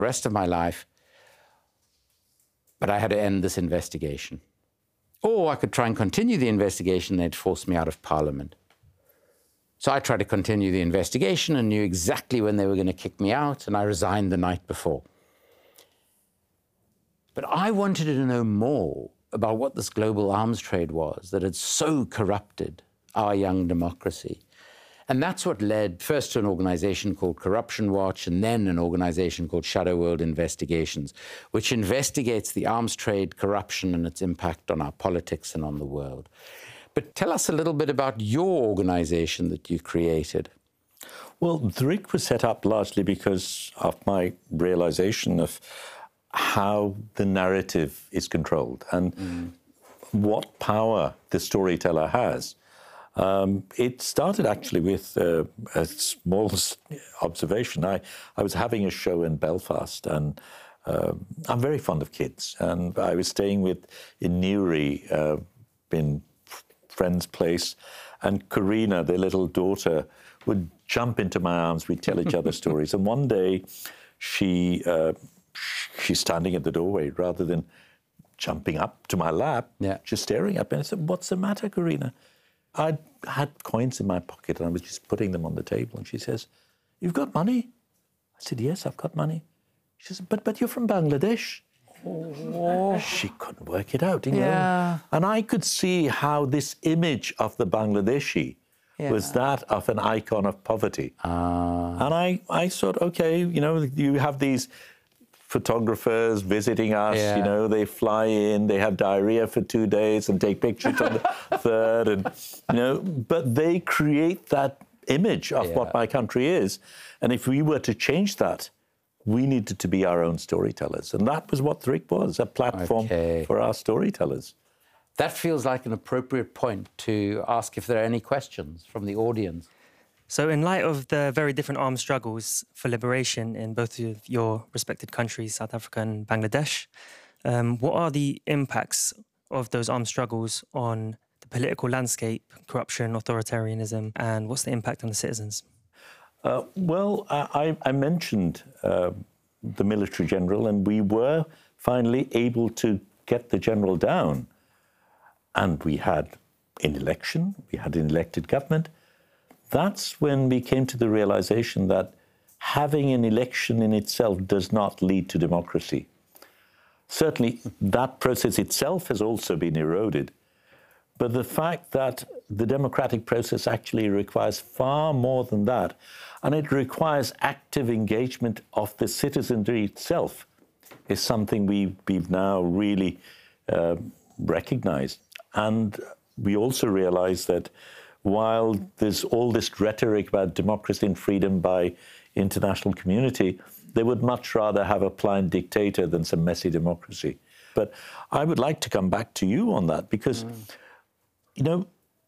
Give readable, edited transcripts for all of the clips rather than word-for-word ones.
the rest of my life, but I had to end this investigation. Or I could try and continue the investigation, they'd force me out of Parliament. So I tried to continue the investigation and knew exactly when they were going to kick me out, and I resigned the night before. But I wanted to know more about what this global arms trade was that had so corrupted our young democracy. And that's what led first to an organization called Corruption Watch and then an organization called Shadow World Investigations, which investigates the arms trade, corruption, and its impact on our politics and on the world. But tell us a little bit about your organization that you created. Well, the RIG was set up largely because of my realization of how the narrative is controlled and what power the storyteller has. It started actually with a small observation. I was having a show in Belfast, and I'm very fond of kids. And I was staying in Newry, in friend's place, and Karina, their little daughter, would jump into my arms. We'd tell each other stories. And one day, she's standing at the doorway rather than jumping up to my lap, just staring at me. And I said, "What's the matter, Karina?" I had coins in my pocket and I was just putting them on the table. And she says, "You've got money?" I said, "Yes, I've got money." She said, but you're from Bangladesh." Oh. She couldn't work it out, you know. And I could see how this image of the Bangladeshi was that of an icon of poverty. And I thought, okay, you know, you have these photographers visiting us, you know, they fly in, they have diarrhea for 2 days and take pictures on the third, and, you know, but they create that image of what my country is. And if we were to change that, we needed to be our own storytellers. And that was what RIG was, a platform for our storytellers. That feels like an appropriate point to ask if there are any questions from the audience. So in light of the very different armed struggles for liberation in both of your respected countries, South Africa and Bangladesh, what are the impacts of those armed struggles on the political landscape, corruption, authoritarianism, and what's the impact on the citizens? Well, I mentioned the military general, and we were finally able to get the general down. And we had an election, we had an elected government. That's when we came to the realization that having an election in itself does not lead to democracy. Certainly, that process itself has also been eroded. But the fact that the democratic process actually requires far more than that, and it requires active engagement of the citizenry itself, is something we've now really recognized. And we also realize that while there's all this rhetoric about democracy and freedom by international community, they would much rather have a pliant dictator than some messy democracy. But I would like to come back to you on that because, you know,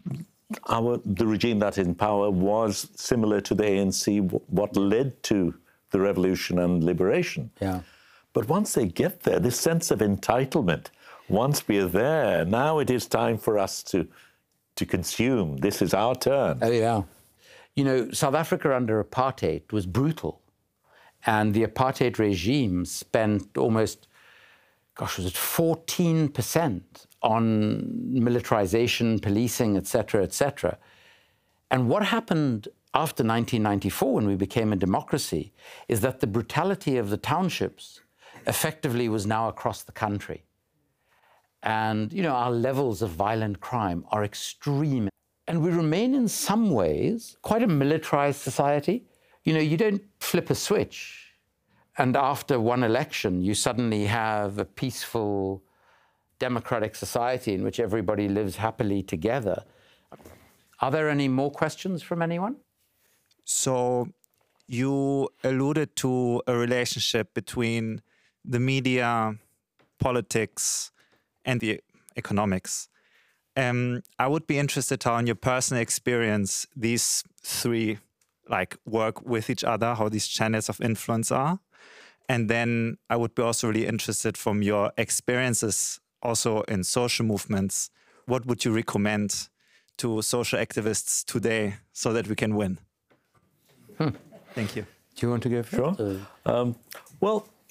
the regime that is in power was similar to the ANC, what led to the revolution and liberation. But once they get there, this sense of entitlement, once we are there, now it is time for us to consume. This is our turn. You know, South Africa under apartheid was brutal. And the apartheid regime spent almost, gosh, was it 14% on militarization, policing, et cetera, And what happened after 1994, when we became a democracy, is that the brutality of the townships effectively was now across the country. And, you know, our levels of violent crime are extreme. And we remain in some ways quite a militarized society. You know, you don't flip a switch and after one election, you suddenly have a peaceful, democratic society in which everybody lives happily together. Are there any more questions from anyone? So you alluded to a relationship between the media, politics, and the economics. I would be interested how, in your personal experience, these three work with each other, how these channels of influence are. And then I would be also really interested from your experiences also in social movements. What would you recommend to social activists today so that we can win? Thank you. Do you want to go first? Sure. Well,